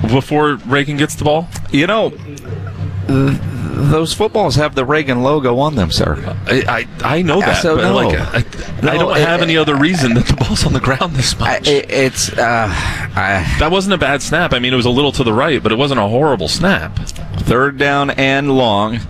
before Reagan gets the ball? You know, those footballs have the Reagan logo on them, sir. I know that, so but no. I don't have any other reason that the ball's on the ground this much. That wasn't a bad snap. I mean, it was a little to the right, but it wasn't a horrible snap. 3rd down and long.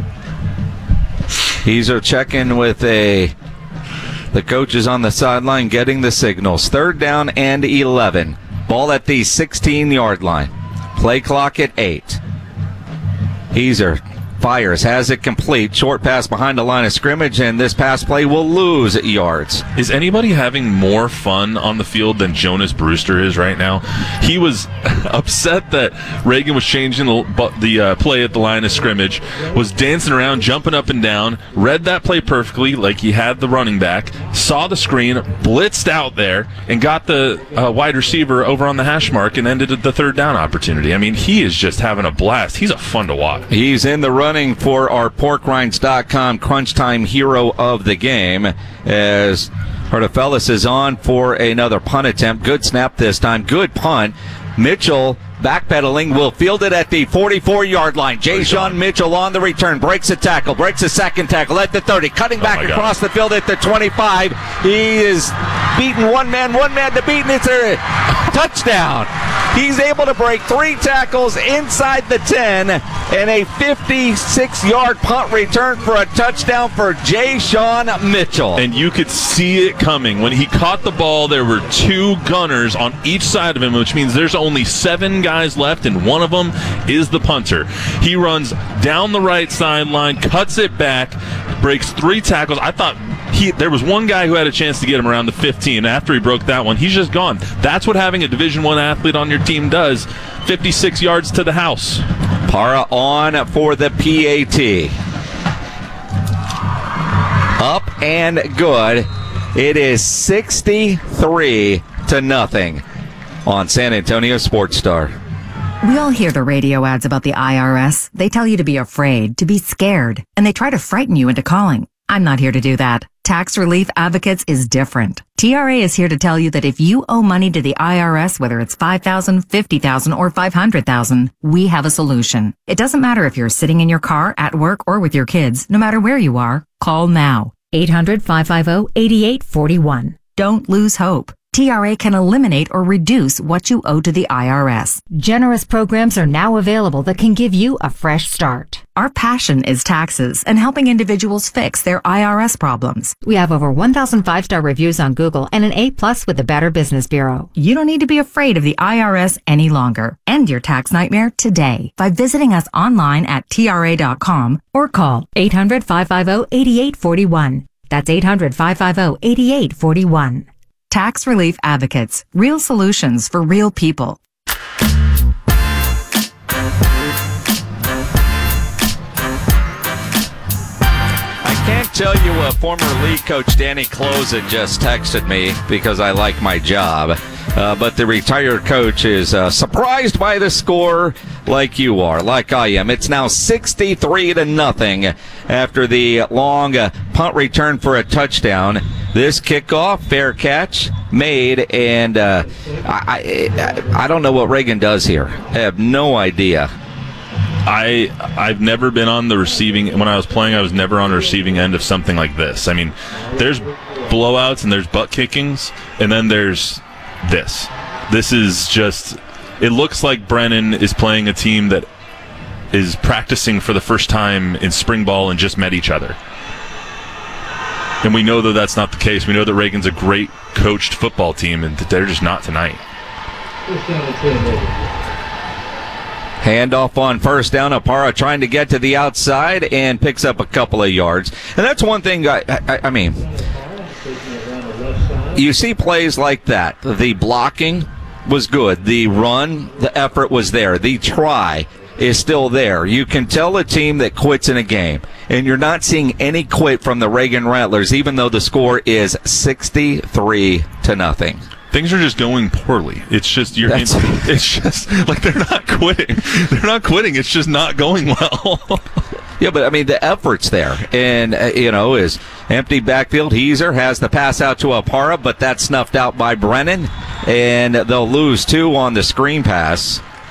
Heiser checking with the coach is on the sideline getting the signals. 3rd down and 11. Ball at the 16-yard line. Play clock at 8. Heiser fires, has it complete. Short pass behind the line of scrimmage, and this pass play will lose yards. Is anybody having more fun on the field than Jonas Brewster is right now? He was upset that Reagan was changing the play at the line of scrimmage, was dancing around, jumping up and down, read that play perfectly like he had the running back, saw the screen, blitzed out there, and got the wide receiver over on the hash mark and ended the 3rd down opportunity. I mean, he is just having a blast. He's a fun to watch. He's in the running for our PorkRinds.com Crunch Time Hero of the game as Hertefellis is on for another punt attempt. Good snap this time. Good punt. Mitchell backpedaling, will field it at the 44-yard line. Jay-Sean Mitchell on the return, breaks a tackle, breaks a second tackle at the 30, cutting back across the field at the 25. He is beating one man to beat, and it's a touchdown. He's able to break 3 tackles inside the 10 and a 56-yard punt return for a touchdown for Jay-Sean Mitchell. And you could see it coming. When he caught the ball, there were 2 gunners on each side of him, which means there's only 7 guys left, and one of them is the punter. He runs down the right sideline, cuts it back, breaks 3 tackles. I thought there was one guy who had a chance to get him around the 15. After he broke that one, he's just gone. That's what having a Division I athlete on your team does. 56 yards to the house. Para on for the PAT. Up and good. It is 63-0 on San Antonio Sports Star. We all hear the radio ads about the IRS. They tell you to be afraid, to be scared, and they try to frighten you into calling. I'm not here to do that. Tax Relief Advocates is different. TRA is here to tell you that if you owe money to the IRS, whether it's $5,000, $50,000, or $500,000, we have a solution. It doesn't matter if you're sitting in your car, at work, or with your kids. No matter where you are, call now. 800-550-8841. Don't lose hope. TRA can eliminate or reduce what you owe to the IRS. Generous programs are now available that can give you a fresh start. Our passion is taxes and helping individuals fix their IRS problems. We have over 1,000 5-star reviews on Google and an A+ with the Better Business Bureau. You don't need to be afraid of the IRS any longer. End your tax nightmare today by visiting us online at TRA.com or call 800-550-8841. That's 800-550-8841. Tax Relief Advocates. Real solutions for real people. I can't tell you what former league coach Danny Closet just texted me because I like my job. But the retired coach is surprised by the score like you are, like I am. It's now 63-0 after the long punt return for a touchdown. This kickoff, fair catch, made, and I don't know what Reagan does here. I have no idea. I've never been on the receiving. When I was playing, I was never on the receiving end of something like this. I mean, there's blowouts and there's butt kickings, and then there's this. This is just, it looks like Brennan is playing a team that is practicing for the first time in spring ball and just met each other. And we know that that's not the case. We know that Reagan's a great coached football team, and that they're just not tonight. Handoff on first down. Apara trying to get to the outside and picks up a couple of yards. And that's one thing, I mean, you see plays like that. The blocking was good. The run, the effort was there. The try is still there. You can tell a team that quits in a game, and you're not seeing any quit from the Reagan Rattlers, even though the score is 63-0. Things are just going poorly. It's just it's just like they're not quitting. They're not quitting. It's just not going well. Yeah, but I mean the effort's there, and is empty backfield. Heiser has the pass out to Apara, but that's snuffed out by Brennan, and they'll lose 2 on the screen pass.